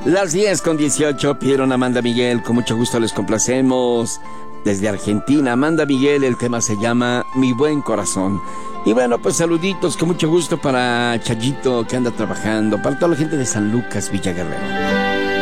Las 10:18 pidieron a Amanda Miguel, con mucho gusto les complacemos. Desde Argentina, Amanda Miguel, el tema se llama Mi Buen Corazón. Y bueno, pues saluditos, con mucho gusto para Chayito, que anda trabajando, para toda la gente de San Lucas, Villa Guerrero.